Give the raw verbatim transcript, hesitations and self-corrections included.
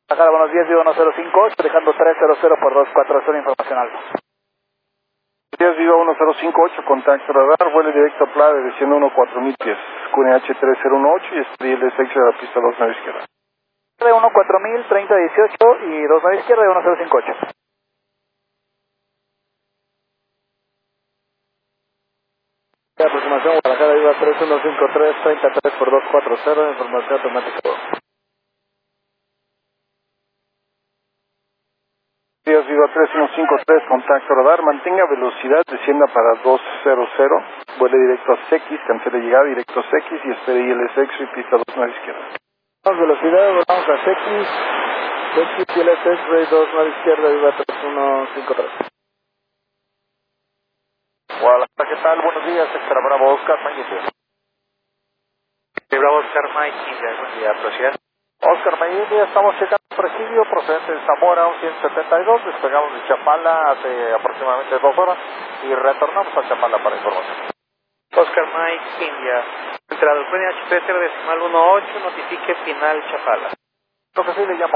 Guadalajara, buenos días, Viva uno cero cinco ocho, dejando trescientos por dos cuatro cero, información alfa. Buenos días, Viva uno cero cinco ocho, contacto radar, vuelo directo a Playa, desciendo uno cuatro mil pies, Q N H tres cero uno ocho y estoy el sexo de la pista dos nueve izquierda. De uno cuatro mil, treinta dieciocho y dos nueve izquierda de uno cero cinco ocho. Aproximación Guadalajara, Viva tres uno cinco tres, treinta y tres por dos cuatro cero, información automática. Buenos días, Viva tres uno cinco tres, contacto radar, mantenga velocidad, descienda para dos cero cero, vuele directo a C X, cancele llegada, directo a C X y espere I L S X y pista dos nueve izquierda. Vamos velocidad, volvamos a C X, C X y L S X, dos nueve izquierda, Viva tres uno cinco tres. Guadalajara, ¿qué tal? Buenos días, Extra Bravo Oscar, Mike India. Bravo Oscar Mike India, buen día, proceder. Oscar, Mike India, estamos checando presidio procedente de Zamora, un ciento setenta y dos, despegamos de Chapala hace aproximadamente dos horas y retornamos a Chapala para información. Oscar Mike India, entrado Q N H tres cero decimal uno ocho, notifique final Chapala. Entonces sí le llamo.